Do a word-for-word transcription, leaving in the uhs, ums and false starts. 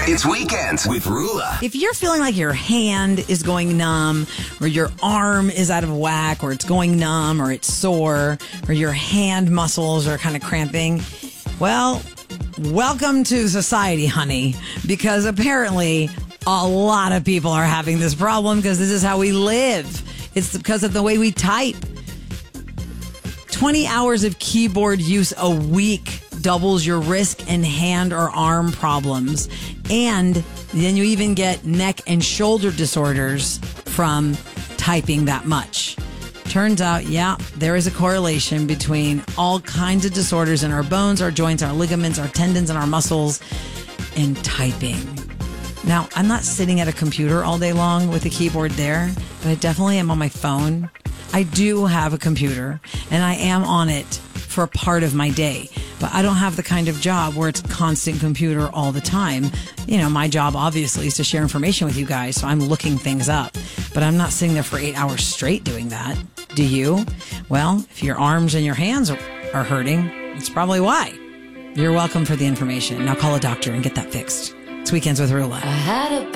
It's Weekends with Rula. If you're feeling like your hand is going numb, or your arm is out of whack, or it's going numb, or it's sore, or your hand muscles are kind of cramping, well, welcome to society, honey, because apparently a lot of people are having this problem because this is how we live. It's because of the way we type. twenty hours of keyboard use a week doubles your wrist and hand or arm problems. And then you even get neck and shoulder disorders from typing that much. Turns out, yeah, there is a correlation between all kinds of disorders in our bones, our joints, our ligaments, our tendons, and our muscles, and typing. Now, I'm not sitting at a computer all day long with a keyboard there, but I definitely am on my phone. I do have a computer, and I am on it for a part of my day. But I don't have the kind of job where it's constant computer all the time. You know, my job obviously is to share information with you guys, so I'm looking things up. But I'm not sitting there for eight hours straight doing that. Do you? Well, if your arms and your hands are, are hurting, it's probably why. You're welcome for the information. Now call a doctor and get that fixed. It's Weekends with Rula. I had a